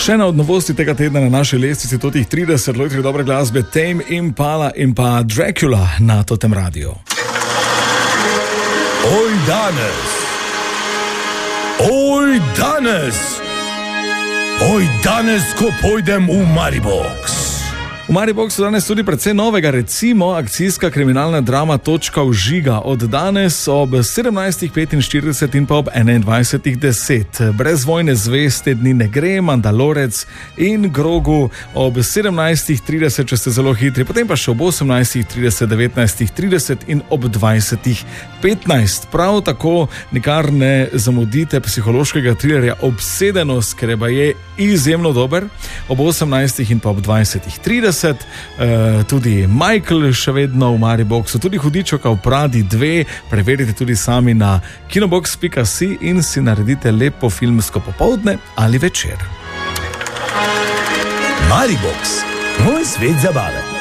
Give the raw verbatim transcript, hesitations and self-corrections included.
Še ena od novosti tega tedna na naši lestvici, to tih trideset let dobre glasbe, Tame Impala in pa Dracula na Totem Radiu. Oj danes, oj danes, oj danes, ko pojdem v Maribox. V Mariboxu danes tudi precej novega, recimo akcijska kriminalna drama Točka vžiga od danes ob sedemnajstih petinštirideset in pa ob enaindvajsetih deset. Brez vojne zveste dni ne gre, Mandalorec in Grogu ob sedemnajstih trideset, če ste zelo hitri, potem pa še ob osemnajstih trideset, devetnajstih trideset in ob dvajsetih petnajst. Prav tako nikar ne zamudite psihološkega trilerja Obsedenost, ker je izjemno dober, ob osemnajstih in pa ob dvajsetih trideset. Uh, tudi Michael še vedno v Mariboxu, tudi Hudičevka v Pradi dve, preverite tudi sami na kinobox pika si in si naredite lepo filmsko popoldne ali večer. Maribox, moj svet zabave.